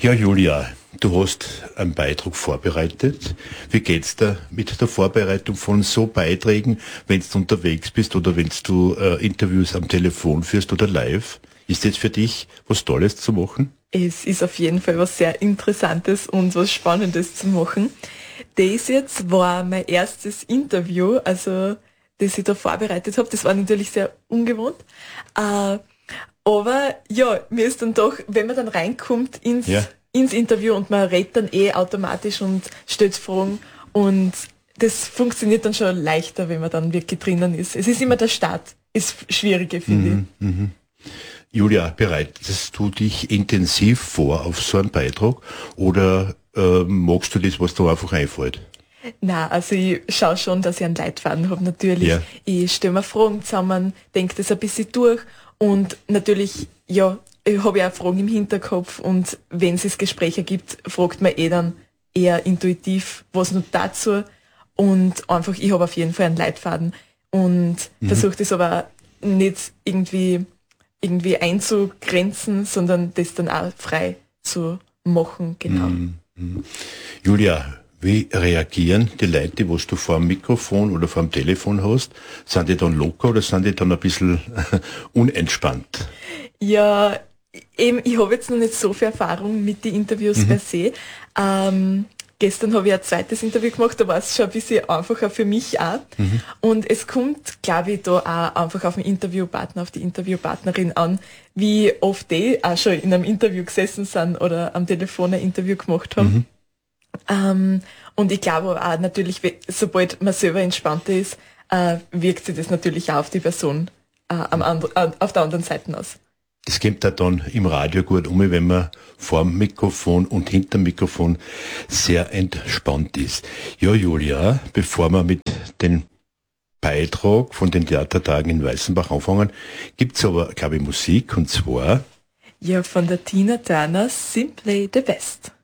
Ja, Julia, du hast einen Beitrag vorbereitet. Wie geht's dir mit der Vorbereitung von so Beiträgen, wenn du unterwegs bist oder wenn du Interviews am Telefon führst oder live? Ist das für dich was Tolles zu machen? Es ist auf jeden Fall was sehr Interessantes und was Spannendes zu machen. Das jetzt war mein erstes Interview, also das ich da vorbereitet habe. Das war natürlich sehr ungewohnt. Aber ja, mir ist dann doch, wenn man dann reinkommt ins Interview und man redet dann automatisch und stellt Fragen und das funktioniert dann schon leichter, wenn man dann wirklich drinnen ist. Es ist immer der Start, ist Schwierige, finde ich. Julia, bereitest du dich intensiv vor auf so einen Beitrag oder magst du das, was da einfach einfällt? Na, also ich schaue schon, dass ich einen Leitfaden habe, natürlich. Ja. Ich stelle mir Fragen zusammen, denke das ein bisschen durch und natürlich, ja, ich habe ja auch Fragen im Hinterkopf und wenn es Gespräche gibt, fragt man dann eher intuitiv, was noch dazu und einfach, ich habe auf jeden Fall einen Leitfaden und versuche das aber nicht irgendwie einzugrenzen, sondern das dann auch frei zu machen, genau. Julia, wie reagieren die Leute, was du vor dem Mikrofon oder vor dem Telefon hast? Sind die dann locker oder sind die dann ein bisschen unentspannt? Ja, eben, ich habe jetzt noch nicht so viel Erfahrung mit den Interviews per se. Gestern habe ich ein zweites Interview gemacht, da war es schon ein bisschen einfacher für mich auch. Und es kommt, glaube ich, da auch einfach auf den Interviewpartner, auf die Interviewpartnerin an, wie oft die auch schon in einem Interview gesessen sind oder am Telefon ein Interview gemacht haben. Und ich glaube auch natürlich, sobald man selber entspannter ist, wirkt sich das natürlich auch auf die Person auf der anderen Seite aus. Das kommt da dann im Radio gut um, wenn man vor dem Mikrofon und hinter dem Mikrofon sehr entspannt ist. Ja, Julia, bevor wir mit dem Beitrag von den Theatertagen in Weißenbach anfangen, gibt's aber, glaube ich, Musik, und zwar Ja, von der Tina Turner, Simply the Best.